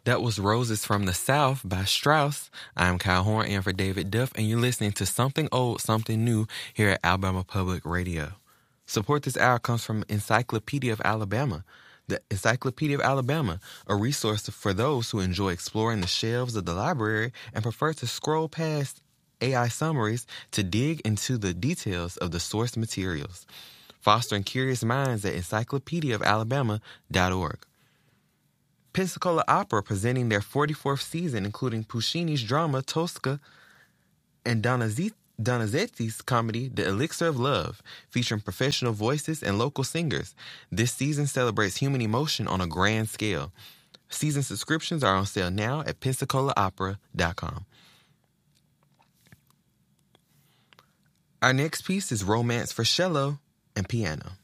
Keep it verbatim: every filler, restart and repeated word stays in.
That was Roses from the South by Strauss. I'm Kyle Horn in for David Duff, and you're listening to Something Old, Something New here at Alabama Public Radio. Support this hour comes from Encyclopedia of Alabama. The Encyclopedia of Alabama, a resource for those who enjoy exploring the shelves of the library and prefer to scroll past A I summaries to dig into the details of the source materials. Fostering curious minds at encyclopedia of alabama dot org. Pensacola Opera presenting their forty-fourth season, including Puccini's drama Tosca and Donizetti Donizetti's comedy, The Elixir of Love, featuring professional voices and local singers. This season celebrates human emotion on a grand scale. Season subscriptions are on sale now at pensacola opera dot com. Our next piece is Romance for Cello and Piano.